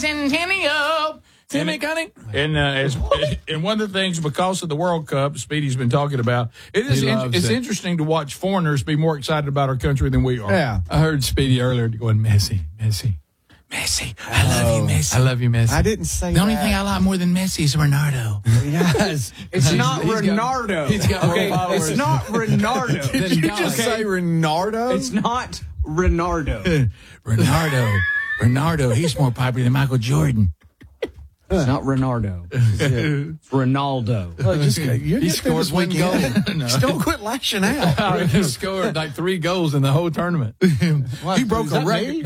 Centennial. Timmy Cunning. And one of the things, because of the World Cup, Speedy's been talking about, it's interesting to watch foreigners be more excited about our country than we are. Yeah. I heard Speedy earlier going, Messi. I love you, Messi. I love you, Messi. I didn't say that. The only thing I like more than Messi is Ronaldo. Yes. It's not Ronaldo. He's got more followers. It's not Ronaldo. Did you just say Ronaldo? It's not Ronaldo. Ronaldo, he's more popular than Michael Jordan. It's not Ronaldo. It's Ronaldo. He scored one goal. No. Don't quit lashing out. He scored like 3 goals in the whole tournament. He broke a record.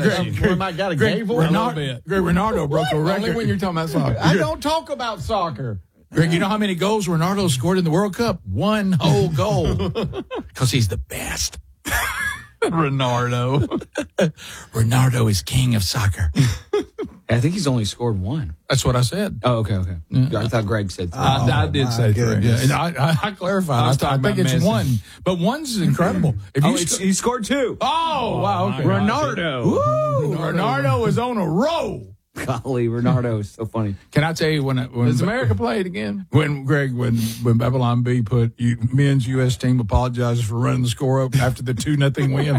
Ronaldo broke a record. Only when you're talking about soccer. I don't talk about soccer. Greg, you know how many goals Ronaldo scored in the World Cup? 1 whole goal. Because he's the best. Ronaldo is king of soccer. I think he's only scored 1. That's what I said. Oh, okay. Yeah. I thought Greg said 3. I did say 3. Yeah, and I clarified. I think it's Messi. 1. But 1's incredible. He scored 2. Oh, wow. Okay. Ronaldo. Woo, Ronaldo is on a roll. Golly, Ronaldo is so funny. Can I tell you when Does America play it again? When Babylon B put men's U.S. team apologizes for running the score up after the 2-0 win.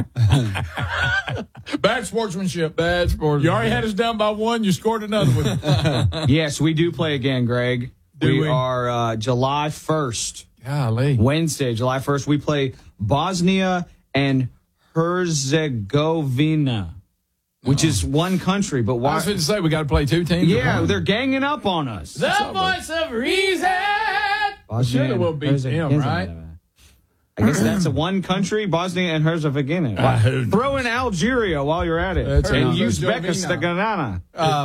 Bad sportsmanship. You already had us down by 1. You scored another one. Yes, we do play again, Greg. We are July 1st. Golly. Wednesday, July 1st. We play Bosnia and Herzegovina. Which is one country, but why? I was going to say we got to play 2 teams. Yeah, they're ganging up on us. The voice of reason. Should have beat him, right? I guess that's a one country, Bosnia and Herzegovina. Throw in Algeria while you're at it. And Uzbekistan.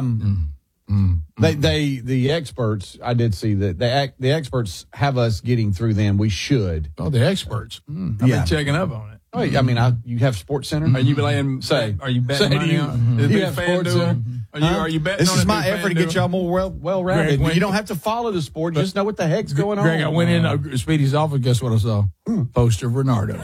The experts, I did see that the experts have us getting through them. We should. Oh, the experts. I've been checking up on it. Oh, I mean, you have Sports Center. Are you playing? Are you betting money on? You have Sports Center. Are you betting? This is my effort to get y'all more well-rounded. You don't have to follow the sport; just know what the heck's going on. Greg, I went in Speedy's office. Guess what I saw? Poster of Ronaldo.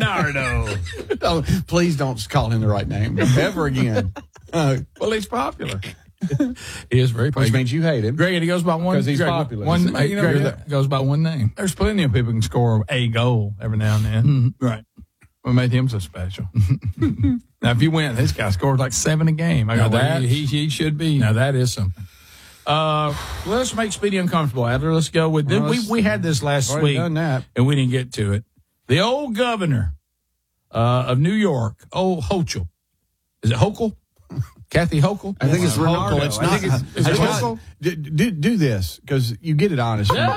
Please don't call him the right name ever again. Well, he's popular. He is very popular. Which means you hate him. Greg, he goes by one. Because he's popular. Goes by one name. There's plenty of people who can score a goal every now and then. Mm-hmm. Right. What made him so special? Now, if you win, this guy scores like 7 a game. I go, he should be. Now, that is something. Let's make Speedy uncomfortable, Adler. Let's go with this. We had this last week, and we didn't get to it. The old governor of New York, Hochul. Is it Hochul? Kathy Hochul? I think it's Ronaldo. It's not. It's Hochul? Do this, because you get it honest. You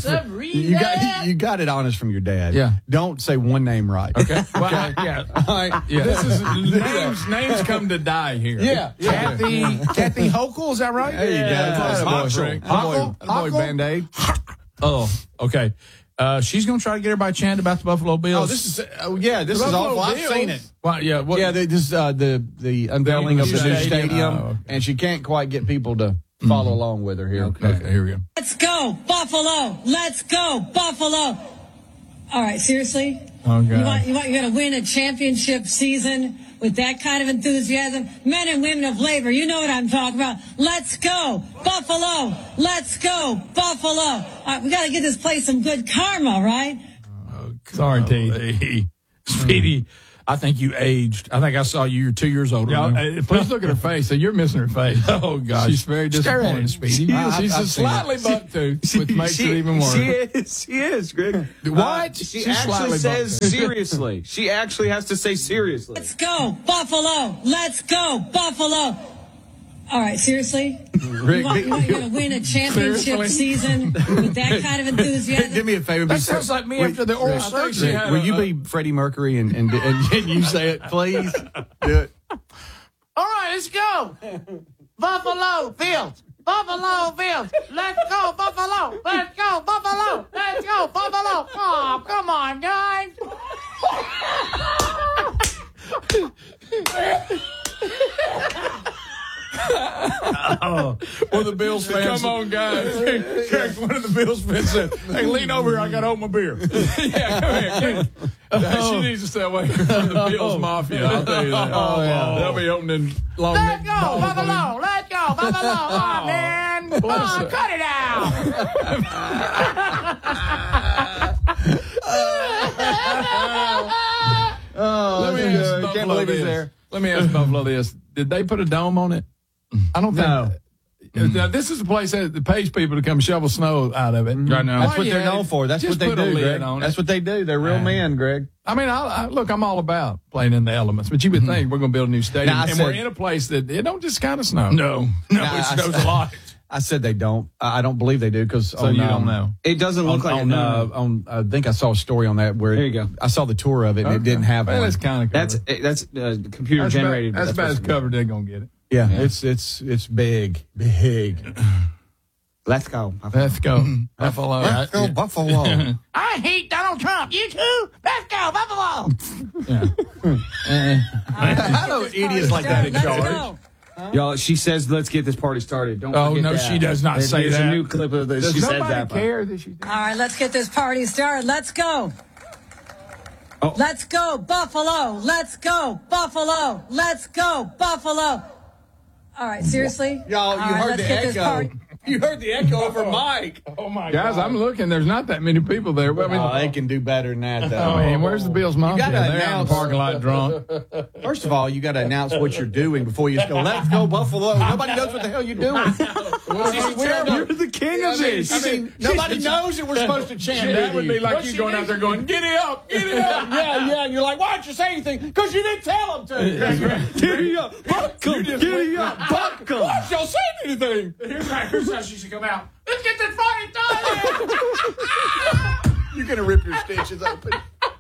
got it honest from your dad. Yeah. Don't say one name right. Okay. Well, yeah. All right. Yeah. This is names come to die here. Yeah. Kathy Hochul, is that right? There you go. Hochul. Band-Aid. Oh, okay. She's going to try to get everybody chanting about the Buffalo Bills. This is awful. I've seen it. Well, yeah. This is the unveiling of the new stadium, okay. And she can't quite get people to follow along with her here. Okay, here we go. Let's go, Buffalo. Let's go, Buffalo. All right, seriously? Oh, God. You want to win a championship season with that kind of enthusiasm? Men and women of labor, you know what I'm talking about. Let's go, Buffalo. Let's go, Buffalo. All right, we got to give this place some good karma, right? Sorry, T. Speedy, I think you aged. I think I saw you're 2 years older. Please look at her face. So you're missing her face. Oh, gosh. She's very disappointed, Speedy. She's slightly buck-toothed, which makes it even worse. She is, Greg. What? She actually says seriously. She actually has to say seriously. Let's go, Buffalo. Let's go, Buffalo. All right, seriously? You want to win a championship season with that kind of enthusiasm? Do me a favor. That sounds like me after the oral surgery. Will you be Freddie Mercury and you say it, please? Do it. All right, let's go. Buffalo Bills. Buffalo Bills. Let's go, Buffalo. Let's go, Buffalo. Let's go, Buffalo. Oh, come on, guys. One of the Bills fans. Come on, guys. One of the Bills fans said, "Hey, lean over here. I got to hold my beer." Yeah, come here. She needs to stay away from the Bills Mafia. I'll tell you that. They'll be opening long. Let's go, Buffalo. Let's go. go, Buffalo. Oh, man. Oh, cut it out. Can't believe he's there. Let me ask Buffalo this. Did they put a dome on it? I don't think. No. Now, this is the place that pays people to come shovel snow out of it. Right now. That's what they're known for. That's what they do, Greg. That's what they do. They're real men, Greg. I mean, look, I'm all about playing in the elements, but you would think we're going to build a new stadium, we're in a place that it don't just kind of snow. No, it snows a lot. I said they don't. I don't believe they do because you don't know. It doesn't look like I think I saw a story on that where there you go. I saw the tour of it and it didn't have one. That's kind of covered. That's computer generated. That's about as covered they're going to get it. Yeah, it's big. Let's go. Let's go. Buffalo. Let's go, Buffalo. I hate Donald Trump. You too? Let's go, Buffalo. I know idiots like that in charge. Y'all, she says, let's get this party started. Don't forget that. She does not say that. There's a new clip of this. She said that. Care that she did? All right, let's get this party started. Let's go. Oh. Let's go, Buffalo. Let's go, Buffalo. Let's go, Buffalo. All right, seriously? Y'all, you heard the echo. You heard the echo over Mike. Oh, my God. Guys, I'm looking. There's not that many people there. I mean, they can do better than that, though. I mean, where's the Bills mom? You got to announce. The parking lot drunk. First of all, you got to announce what you're doing before you just go, let's go, Buffalo. Nobody knows what the hell you're doing. You're the king of this. I mean, nobody knows that we're supposed to chant. That would be like you going out there going, giddy up, giddy up. Yeah. And you're like, why didn't you say anything? Because you didn't tell them to. Giddy up, buckle, giddy up, buckle. Why y'all saying anything? Here's how she should come out. Let's get this party started. You're going to rip your stitches open.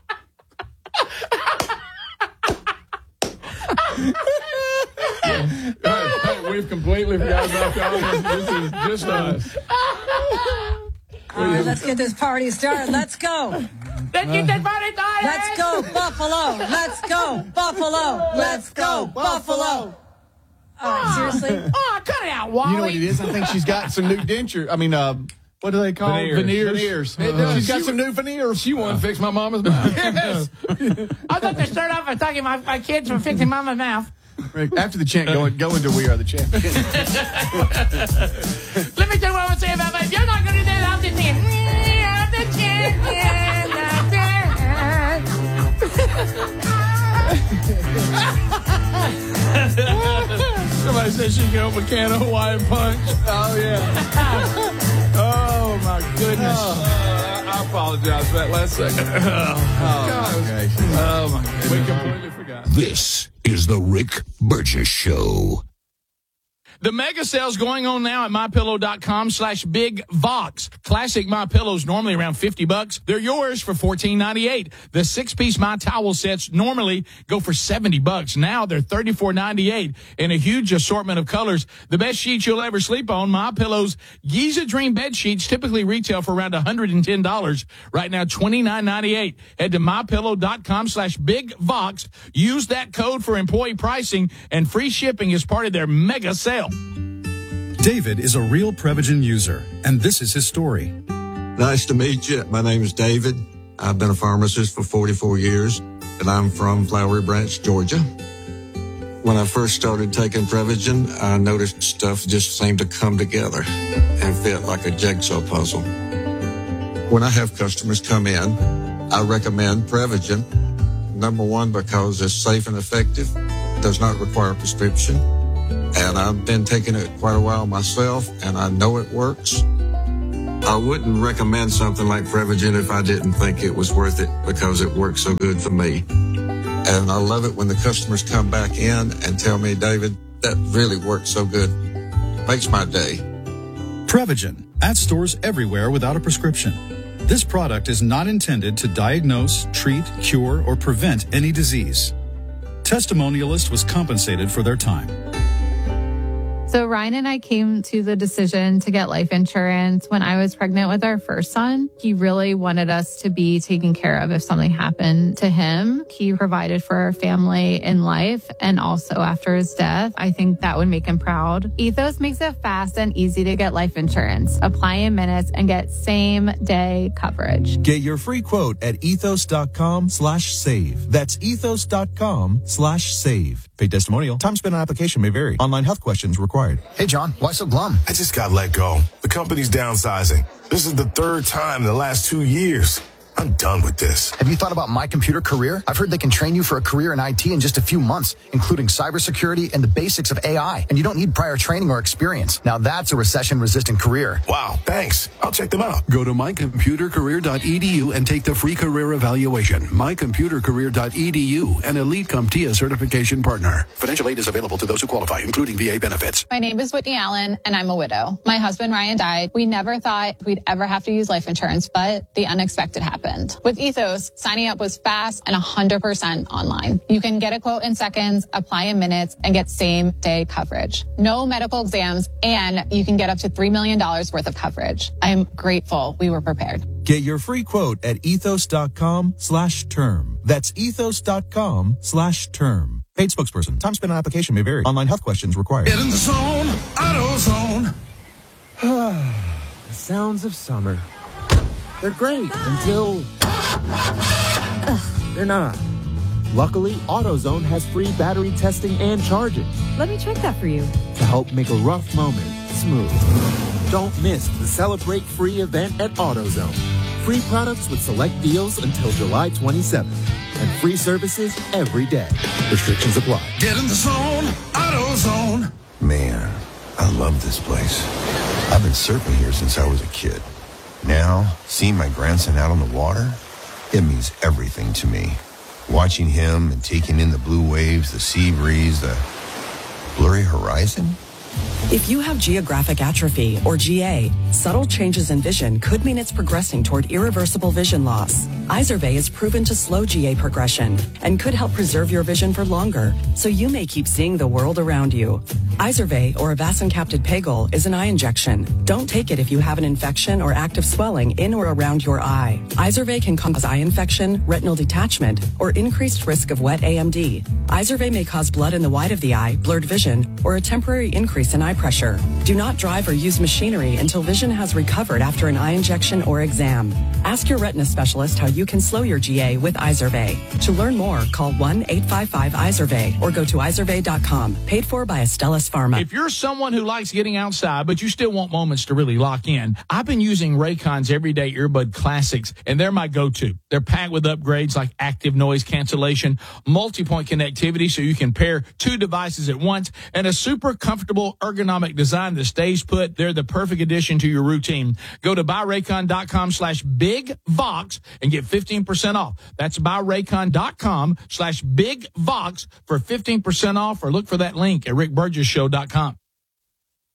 We've completely forgot about the audience. This is just us. All right, let's get this party started. Let's go. Let's get this party started. Let's go, Buffalo. Let's go, Buffalo. Let's go, Buffalo. All right, seriously? Oh, cut it out, Wally. You know what it is? I think she's got some new denture. I mean, what do they call veneers? She's got some new veneers. She wanted to fix my mama's mouth. Yes. I'd like to start off by thanking my kids for fixing mama's mouth. After the chant, go into We Are the Champions. Let me tell you what I would say about that. If you're not going to do that, I'll just sing We Are the Champions. Somebody said she can open a can of Hawaiian Punch. Oh, yeah. Oh, my goodness. I apologize for that last second. Oh, my goodness. We completely forgot. This is the Rick Burgess Show. The mega sale's going on now at MyPillow.com/BigVox. Classic MyPillows normally around $50. They're yours for $14.98. The 6-piece My Towel sets normally go for $70. Now they're $34.98 in a huge assortment of colors. The best sheets you'll ever sleep on. MyPillow's Giza Dream bed sheets typically retail for around $110. Right now, $29.98. Head to MyPillow.com/BigVox. Use that code for employee pricing and free shipping as part of their mega sale. David is a real Prevagen user, and this is his story. Nice to meet you. My name is David. I've been a pharmacist for 44 years, and I'm from Flowery Branch, Georgia. When I first started taking Prevagen, I noticed stuff just seemed to come together and fit like a jigsaw puzzle. When I have customers come in, I recommend Prevagen. Number one, because it's safe and effective, does not require a prescription. And I've been taking it quite a while myself, and I know it works. I wouldn't recommend something like Prevagen if I didn't think it was worth it because it works so good for me. And I love it when the customers come back in and tell me, David, that really works so good. Makes my day. Prevagen, at stores everywhere without a prescription. This product is not intended to diagnose, treat, cure, or prevent any disease. Testimonialist was compensated for their time. So Ryan and I came to the decision to get life insurance when I was pregnant with our first son. He really wanted us to be taken care of if something happened to him. He provided for our family in life and also after his death. I think that would make him proud. Ethos makes it fast and easy to get life insurance. Apply in minutes and get same-day coverage. Get your free quote at ethos.com/save. That's ethos.com/save. Paid testimonial. Time spent on application may vary. Online health questions require required. Hey, John, why so glum? I just got let go. The company's downsizing. This is the third time in the last 2 years. I'm done with this. Have you thought about My Computer Career? I've heard they can train you for a career in IT in just a few months, including cybersecurity and the basics of AI. And you don't need prior training or experience. Now that's a recession-resistant career. Wow, thanks. I'll check them out. Go to mycomputercareer.edu and take the free career evaluation. Mycomputercareer.edu, an Elite CompTIA certification partner. Financial aid is available to those who qualify, including VA benefits. My name is Whitney Allen, and I'm a widow. My husband, Ryan, died. We never thought we'd ever have to use life insurance, but the unexpected happened. With Ethos, signing up was fast and 100% online. You can get a quote in seconds, apply in minutes, and get same-day coverage. No medical exams, and you can get up to $3 million worth of coverage. I'm grateful we were prepared. Get your free quote at ethos.com/term. That's ethos.com/term. Paid spokesperson. Time spent on application may vary. Online health questions required. Get in the zone, AutoZone. The sounds of summer. They're great until they're not. Luckily, AutoZone has free battery testing and charging. Let me check that for you. To help make a rough moment smooth. Don't miss the Celebrate Free event at AutoZone. Free products with select deals until July 27th. And free services every day. Restrictions apply. Get in the zone, AutoZone. Man, I love this place. I've been surfing here since I was a kid. Now, seeing my grandson out on the water, it means everything to me. Watching him and taking in the blue waves, the sea breeze, the blurry horizon. If you have geographic atrophy, or GA, subtle changes in vision could mean it's progressing toward irreversible vision loss. Izervay is proven to slow GA progression and could help preserve your vision for longer, so you may keep seeing the world around you. Izervay, or avacincaptad pegol, is an eye injection. Don't take it if you have an infection or active swelling in or around your eye. Izervay can cause eye infection, retinal detachment, or increased risk of wet AMD. Izervay may cause blood in the white of the eye, blurred vision, or a temporary increase in eye pressure. Do not drive or use machinery until vision has recovered after an eye injection or exam. Ask your retina specialist how you can slow your GA with Izervay. To learn more, call 1-855-IZERVAY or go to izervay.com. Paid for by Astellas Pharma. If you're someone who likes getting outside, but you still want moments to really lock in, I've been using Raycon's Everyday Earbud Classics, and they're my go-to. They're packed with upgrades like active noise cancellation, multi-point connectivity so you can pair two devices at once, and a super comfortable ergonomic design that stays put. They're the perfect addition to your routine. Go to buyraycon.com/bigvox and get 15% off. That's buyraycon.com/bigvox for 15% off, or look for that link at rickburgesshow.com.